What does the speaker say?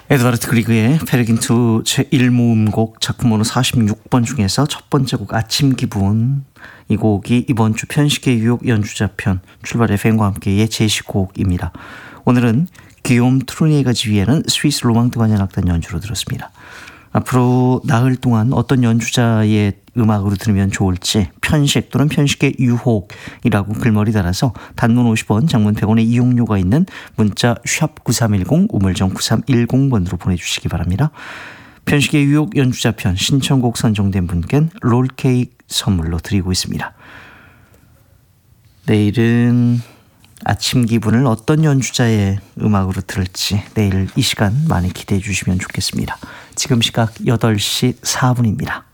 에드와르드 그리그의 페르긴투 제1모음곡 작품 번호 46번 중에서 첫 번째 곡 아침 기분, 이 곡이 이번 주 편식의 유혹 연주자편 출발 FM과 함께의 제시곡입니다. 오늘은 기욤 트루니에가 지휘하는 스위스 로망드 관현악단 연주로 들었습니다. 앞으로 나흘 동안 어떤 연주자의 음악으로 들으면 좋을지 편식 또는 편식의 유혹이라고 글머리 달아서 단문 50원, 장문 100원의 이용료가 있는 문자 샵 9310 우물정 9310번으로 보내주시기 바랍니다. 편식의 유혹 연주자편 신청곡 선정된 분께는 롤케이크 선물로 드리고 있습니다. 내일은 아침 기분을 어떤 연주자의 음악으로 들을지 내일 이 시간 많이 기대해 주시면 좋겠습니다. 지금 시각 8시 4분입니다.